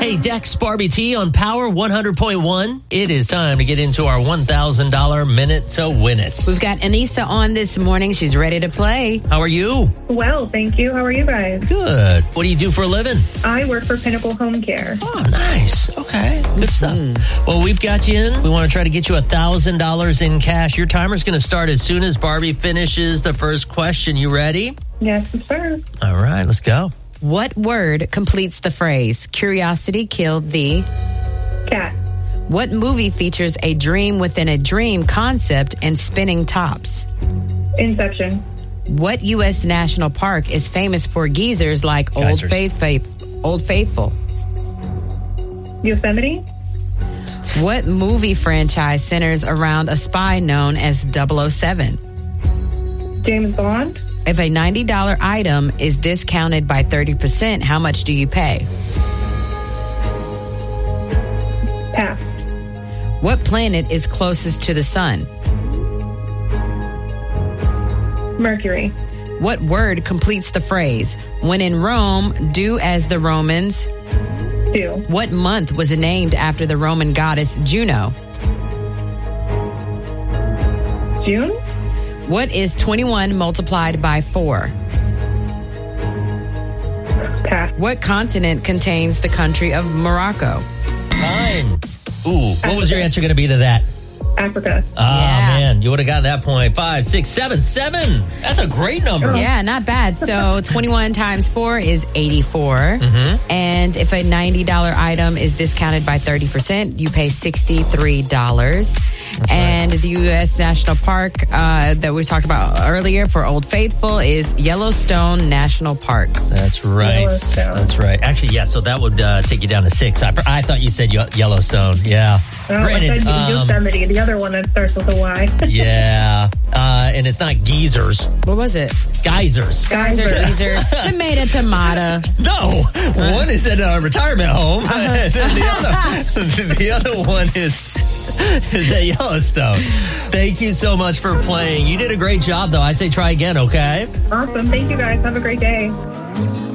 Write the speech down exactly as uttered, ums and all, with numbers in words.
Hey, Dex Barbie T on Power one hundred point one. It is time to get into our one thousand dollars minute to win it. We've got Anissa on this morning. She's ready to play. How are you? Well, thank you. How are you guys? Good. What do you do for a living? I work for Pinnacle Home Care. Oh, nice. Okay. Good stuff. Mm. Well, we've got you in. We want to try to get you one thousand dollars in cash. Your timer's going to start as soon as Barbie finishes the first question. You ready? Yes, sir. All right, let's go. What word completes the phrase, curiosity killed the... Cat. What movie features a dream within a dream concept and spinning tops? Inception. What U S national park is famous for geysers like Old, Faith, Old Faithful? Yosemite. What movie franchise centers around a spy known as double oh seven? James Bond. If a ninety dollars item is discounted by thirty percent, how much do you pay? Pass. What planet is closest to the sun? Mercury. What word completes the phrase, when in Rome, do as the Romans do? What month was named after the Roman goddess Juno? June. What is twenty-one multiplied by four? Pass. What continent contains the country of Morocco? Time. Ooh, what was your answer going to be to that? Africa. Ah, Yeah. man, you would have gotten that point. Five, six, seven, seven. That's a great number. Yeah, not bad. So twenty-one times four is eighty-four. Mm-hmm. And if a ninety dollars item is discounted by thirty percent, you pay sixty-three dollars. That's and right. the U S National Park uh, that we talked about earlier for Old Faithful is Yellowstone National Park. That's right. Yellowstone. That's right. Actually, yeah, so that would uh, take you down to six. I, I thought you said Ye- Yellowstone. Yeah. Oh, Granted, I said um, Yosemite, the other one that starts with a Y. yeah. Uh, and it's not geezers. What was it? Geysers. Geyser, geyser, tomato, tomato. No. One is at a retirement home. And then the other, the other one is... is at Yellowstone. Thank you so much for playing. You did a great job, though. I say try again, okay? Awesome. Thank you, guys. Have a great day.